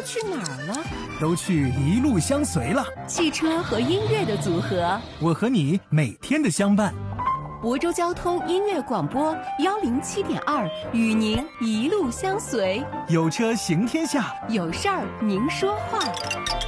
去哪儿了？ 都去一路相随了。 汽车和音乐的组合， 我和你每天的相伴。 亳州交通音乐广播107.2，与您一路相随。 有车行天下， 有事儿您说话。